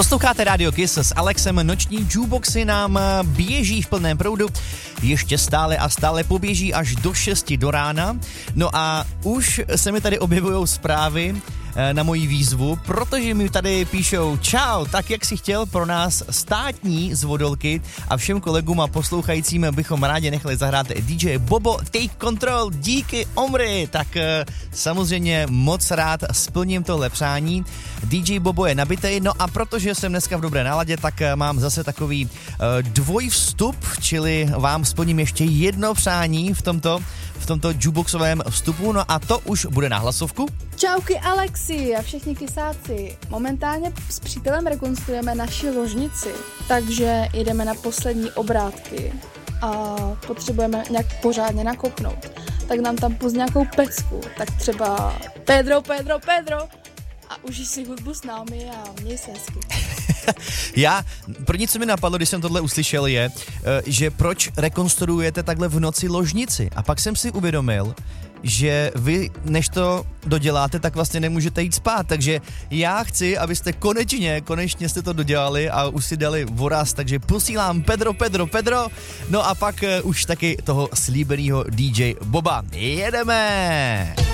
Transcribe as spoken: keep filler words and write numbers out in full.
Posloucháte Radio Kiss s Alexem, noční jukeboxy nám běží v plném proudu, ještě stále a stále poběží až do šesti do rána. No a už se mi tady objevují zprávy na moji výzvu, protože mi tady píšou: čau, tak jak si chtěl pro nás státní z Vodolky a všem kolegům a poslouchajícím bychom rádi nechali zahrát D J Bobo Take Control, díky Omry, tak samozřejmě moc rád splním tohle přání. D J Bobo je nabitej, no a protože jsem dneska v dobré náladě, tak mám zase takový dvojvstup, čili vám splním ještě jedno přání v tomto v tomto jukeboxovém vstupu, no a to už bude na hlasovku. Čauky Alexi a všichni kysáci. Momentálně s přítelem rekonstruujeme naši ložnici, takže jdeme na poslední obrátky a potřebujeme nějak pořádně nakopnout. Tak nám tam pust nějakou pecku, tak třeba Pedro, Pedro, Pedro a užij si hudbu s námi a měj se hezky. Já, první, co mi napadlo, když jsem tohle uslyšel, je, že proč rekonstruujete takhle v noci ložnici. A pak jsem si uvědomil, že vy, než to doděláte, tak vlastně nemůžete jít spát. Takže já chci, abyste konečně, konečně jste to dodělali a už si dali voraz, takže posílám Pedro, Pedro, Pedro. No a pak uh, už taky toho slíbeného D J Boba. Jedeme!